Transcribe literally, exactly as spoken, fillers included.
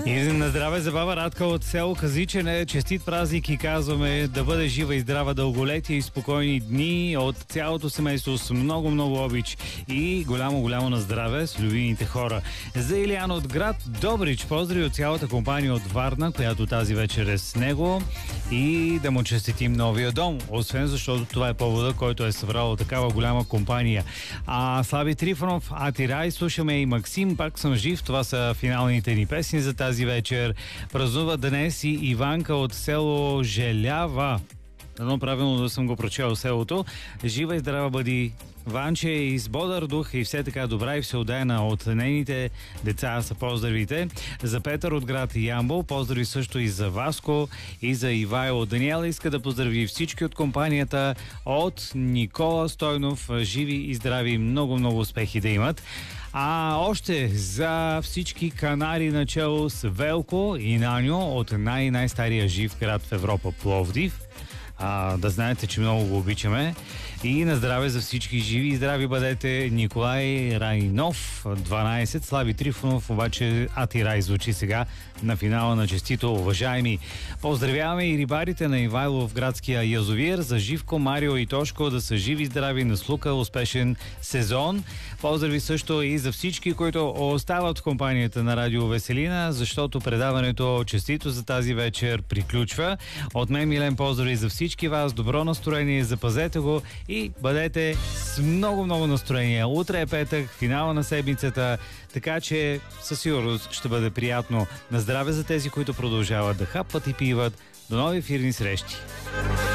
И на здраве забава Радка от село Казичене. Честит празник и казваме да бъде жива и здрава, дълголетие и спокойни дни от цялото семейство с много-много обич и голямо-голямо на здраве с любимите хора. За Илиян от град Добрич, поздрави от цялата компания от Варна, която тази вечер е с него, и да му честитим новия дом. Освен защото това е повода, който е събрал такава голяма компания. А Слави Трифонов, Атирай, слушаме и Максим, пак съм жив. Това са финалните ни песни за тази вечер. Празнува днес и Иванка от село Желява. Дано правилно да съм го прочел селото. Жива и здрава бъди, Ванче, и с бодър дух и все така добра и всеотдайна от нейните деца са поздравите. За Петър от град Ямбол, поздрави също и за Васко и за Ивайло. Даниела иска да поздрави всички от компанията от Никола Стойнов. Живи и здрави, много-много успехи да имат. А още за всички канари начало с Велко и Наньо от най-най-стария жив град в Европа, Пловдив. А, да знаете, че много го обичаме. И на здраве за всички, живи и здрави бъдете. Николай Райнов, дванайсет, Слави Трифонов, обаче Ати Рай звучи сега на финала на честито. Уважаеми, поздравяваме и рибарите на Ивайло в градския язовир, за Живко, Марио и Тошко да са живи и здрави, на слука успешен сезон. Поздрави също и за всички, които остават в компанията на Радио Веселина, защото предаването честито за тази вечер приключва. От мен милен поздрави за всички вас, добро настроение, запазете го и бъдете с много-много настроение. Утре е петък, финала на седмицата, така че със сигурност ще бъде приятно. На здраве за тези, които продължават да хапват и пиват. До нови ефирни срещи!